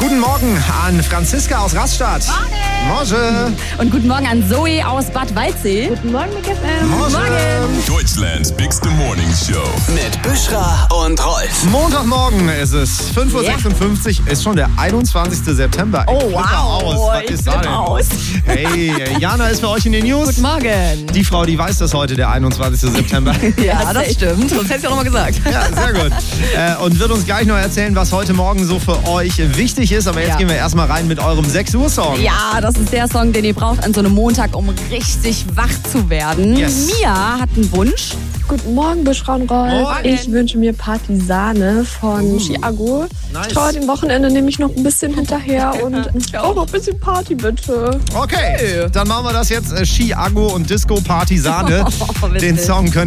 Guten Morgen an Franziska aus Rastatt. Morgen. Und guten Morgen an Zoe aus Bad Waldsee. Guten Morgen, Mix FM. Morgen. Deutschlands Big Morning Show. Mit Büschra und Rolf. Montagmorgen ist es. 5.56 Uhr ist schon der 21. September. Oh, Ich flippe wow. aus. Was Ich ist da flippe denn aus. los? Hey, Jana ist bei euch in den News. Guten Morgen. Die Frau, die weiß, dass heute der 21. September ist. Ja, das stimmt. Sonst hätte ich auch nochmal gesagt. Ja, sehr gut. Und wird uns gleich noch erzählen, was heute Morgen so für euch wichtig ist. Aber jetzt gehen wir erstmal rein mit eurem 6 Uhr Song. Ja, das ist der Song, den ihr braucht an so einem Montag, um richtig wach zu werden. Yes. Mia hat einen Wunsch. Guten Morgen, Büschra und Rolf. Morgen. Ich wünsche mir Partisane von Chiago. Nice. Ich traue dem Wochenende nämlich noch ein bisschen hinterher und ich brauche noch ein bisschen Party, bitte. Okay, dann machen wir das jetzt. Chiago und Disco Partisane. Witzig. Den Song könnt